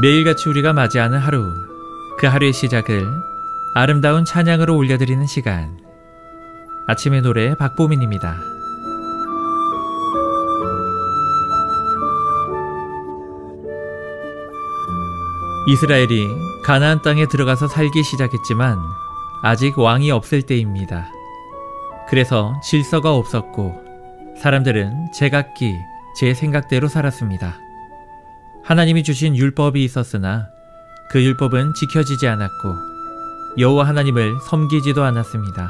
매일같이 우리가 맞이하는 하루, 그 하루의 시작을 아름다운 찬양으로 올려드리는 시간, 아침의 노래 박보민입니다. 이스라엘이 가나안 땅에 들어가서 살기 시작했지만 아직 왕이 없을 때입니다. 그래서 질서가 없었고 사람들은 제각기 제 생각대로 살았습니다. 하나님이 주신 율법이 있었으나 그 율법은 지켜지지 않았고 여호와 하나님을 섬기지도 않았습니다.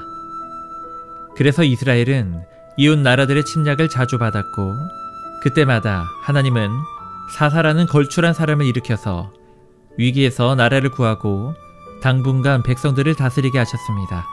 그래서 이스라엘은 이웃 나라들의 침략을 자주 받았고 그때마다 하나님은 사사라는 걸출한 사람을 일으켜서 위기에서 나라를 구하고 당분간 백성들을 다스리게 하셨습니다.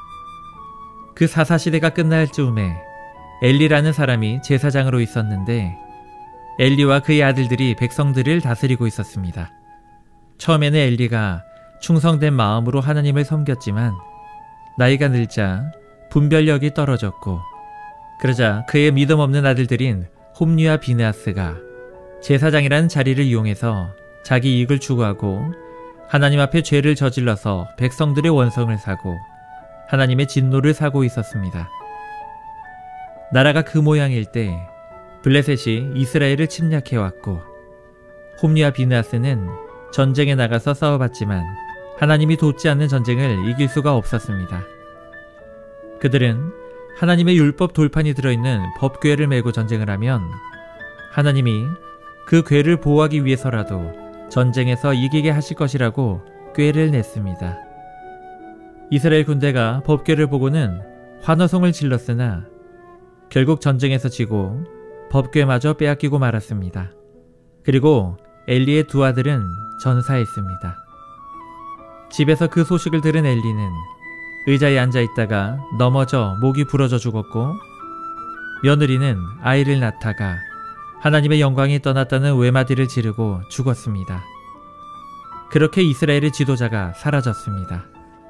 그 사사시대가 끝날 즈음에 엘리라는 사람이 제사장으로 있었는데 엘리와 그의 아들들이 백성들을 다스리고 있었습니다. 처음에는 엘리가 충성된 마음으로 하나님을 섬겼지만 나이가 늘자 분별력이 떨어졌고 그러자 그의 믿음 없는 아들들인 홈리와 비느하스가 제사장이라는 자리를 이용해서 자기 이익을 추구하고 하나님 앞에 죄를 저질러서 백성들의 원성을 사고 하나님의 진노를 사고 있었습니다. 나라가 그 모양일 때 블레셋이 이스라엘을 침략해왔고 홈리와 비느하스는 전쟁에 나가서 싸워봤지만 하나님이 돕지 않는 전쟁을 이길 수가 없었습니다. 그들은 하나님의 율법 돌판이 들어있는 법궤를 메고 전쟁을 하면 하나님이 그 궤를 보호하기 위해서라도 전쟁에서 이기게 하실 것이라고 궤를 냈습니다. 이스라엘 군대가 법궤를 보고는 환호성을 질렀으나 결국 전쟁에서 지고 법궤마저 빼앗기고 말았습니다. 그리고 엘리의 두 아들은 전사했습니다. 집에서 그 소식을 들은 엘리는 의자에 앉아있다가 넘어져 목이 부러져 죽었고 며느리는 아이를 낳다가 하나님의 영광이 떠났다는 외마디를 지르고 죽었습니다. 그렇게 이스라엘의 지도자가 사라졌습니다.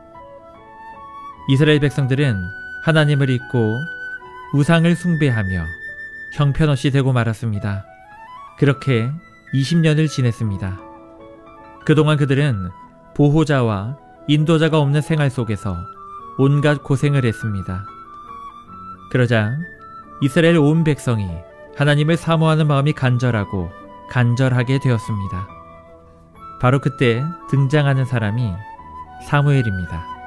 이스라엘 백성들은 하나님을 잊고 우상을 숭배하며 형편없이 되고 말았습니다. 그렇게 20년을 지냈습니다. 그동안 그들은 보호자와 인도자가 없는 생활 속에서 온갖 고생을 했습니다. 그러자 이스라엘 온 백성이 하나님을 사모하는 마음이 간절하게 되었습니다. 바로 그때 등장하는 사람이 사무엘입니다.